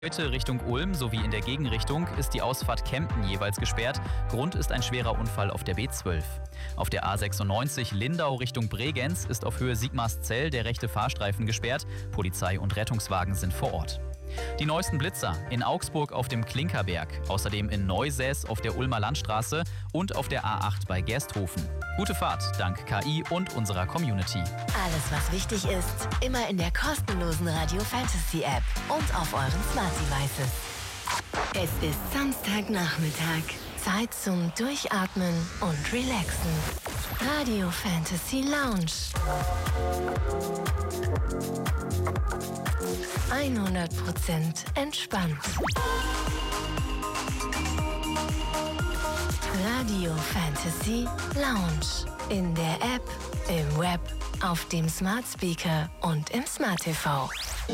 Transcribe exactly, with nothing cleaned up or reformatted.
Heute Richtung Ulm sowie in der Gegenrichtung ist die Ausfahrt Kempten jeweils gesperrt. Grund ist ein schwerer Unfall auf der B zwölf. Auf der A sechsundneunzig Lindau Richtung Bregenz ist auf Höhe Sigmarszell der rechte Fahrstreifen gesperrt. Polizei und Rettungswagen sind vor Ort. Die neuesten Blitzer in Augsburg auf dem Klinkerberg, außerdem in Neusäß auf der Ulmer Landstraße und auf der A acht bei Gersthofen. Gute Fahrt dank K I und unserer Community. Alles, was wichtig ist, immer in der kostenlosen Radio Fantasy App und auf euren Smart Devices. Es ist Samstagnachmittag. Zeit zum Durchatmen und Relaxen. Radio Fantasy Lounge. hundert Prozent entspannt. Radio Fantasy Lounge. In der App, im Web, auf dem Smart Speaker und im Smart T V.